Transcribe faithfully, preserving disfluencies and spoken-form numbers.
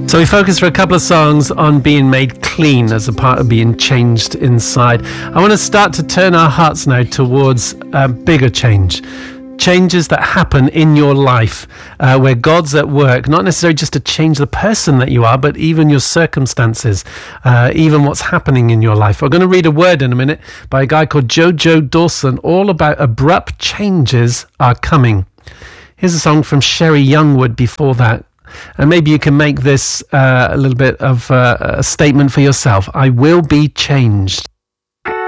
So we focus for a couple of songs on being made clean as a part of being changed inside. I want to start to turn our hearts now towards a bigger change. Changes that happen in your life uh, where God's at work, not necessarily just to change the person that you are, but even your circumstances, uh, even what's happening in your life. We're going to read a word in a minute by a guy called Jojo Dawson, all about abrupt changes are coming. Here's a song from Sherry Youngwood before that. And maybe you can make this uh, a little bit of uh, a statement for yourself. I will be changed.